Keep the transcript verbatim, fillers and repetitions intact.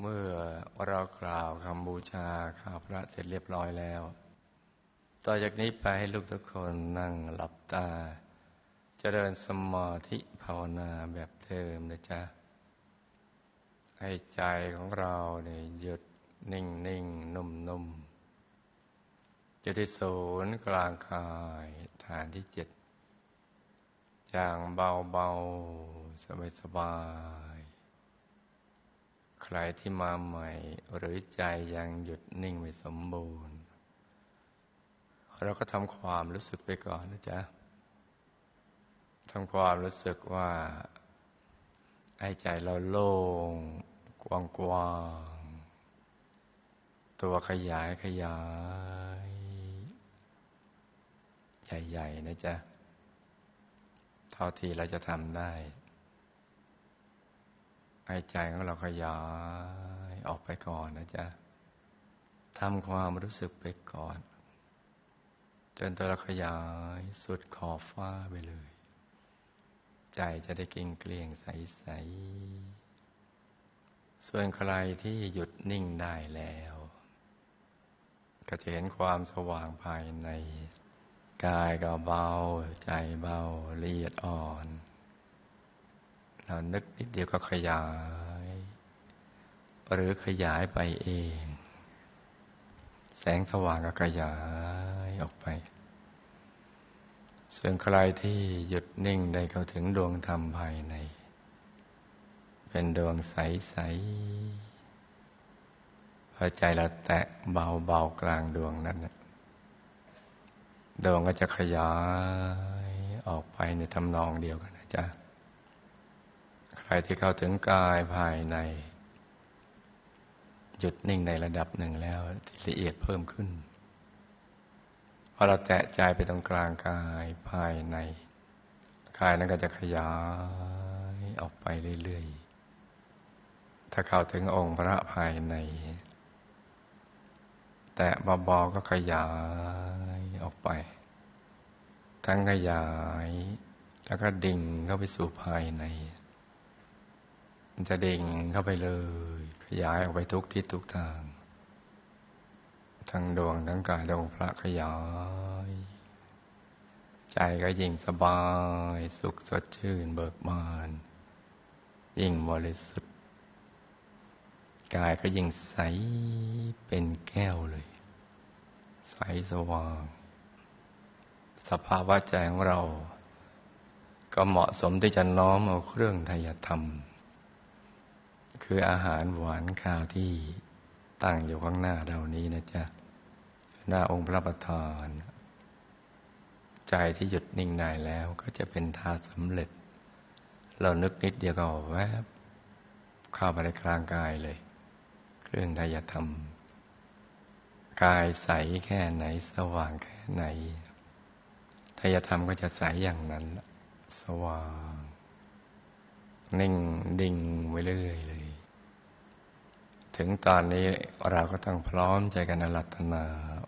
เมื่อเรากล่าวคำบูชาข้าพระเสร็จเรียบร้อยแล้วต่อจากนี้ไปให้ลูกทุกคนนั่งหลับตาเจริญสมาธิภาวนาแบบเดิมนะจ๊ะให้ใจของเราเนี่ยหยุดนิ่งนิ่งนุ่มนุ่มจะที่ศูนย์กลางกายฐานที่เจ็ดอย่างเบาเบาสบายสบายใครที่มาใหม่หรือใจยังหยุดนิ่งไม่สมบูรณ์เราก็ทำความรู้สึกไปก่อนนะจ๊ะทำความรู้สึกว่าให้ใจเราโล่งกว้างๆตัวขยายขยายใหญ่ๆนะจ๊ะเท่าที่เราจะทำได้ให้ใจของเราขยายออกไปก่อนนะจ๊ะทำความรู้สึกไปก่อนจนตัวเราขยายสุดขอบฟ้าไปเลยใจจะได้เกลี้ยงเกลี้ยงใสๆส่วนใครที่หยุดนิ่งได้แล้วก็จะเห็นความสว่างภายในกายก็เบาใจเบาละเอียดอ่อนเรานึกนิดเดียวก็ขยายหรือขยายไปเองแสงสว่างก็ขยายออกไปส่วนใครที่หยุดนิ่งได้เข้าถึงดวงธรรมภายในเป็นดวงใสๆพอใจเราแตะเบาๆกลางดวงนั้นดวงก็จะขยายออกไปในทำนองเดียวกันนะจ๊ะใครที่เข้าถึงกายภายในหยุดนิ่งในระดับหนึ่งแล้วที่ละเอียดเพิ่มขึ้นพอเราแตะใจไปตรงกลางกายภายในกายนั้นก็จะขยายออกไปเรื่อยๆถ้าเข้าถึงองค์พระภายในแตะเบาๆก็ขยายออกไปทั้งขยายแล้วก็ดิ่งเข้าไปสู่ภายในมันจะดิ่งเข้าไปเลยขยายออกไปทุกทิศทุกทางทั้งดวงทั้งกายดวงพระขยายใจก็ยิ่งสบายสุขสดชื่นเบิกบานยิ่งบริสุทธิ์กายก็ยิ่งใสเป็นแก้วเลยใสสว่างสภาวะใจของเราก็เหมาะสมที่จะน้อมเอาเครื่องไทยธรรมคืออาหารหวานข้าวที่ตั้งอยู่ข้างหน้าเรานี้นะจ๊ะหน้าองค์พระประธานใจที่หยุดนิ่งได้แล้วก็จะเป็นธาตุสำเร็จเรานึกนิดเดียวก็แวบเข้าไปในกลางกายเลยเครื่องไทยธรรมกายใสแค่ไหนสว่างแค่ไหนไทยธรรมก็จะใสอย่างนั้นสว่างนิ่งดิ่งไปเรื่อยเลยถึงตอนนี้เราก็ต้องพร้อมใจกันอาราธนา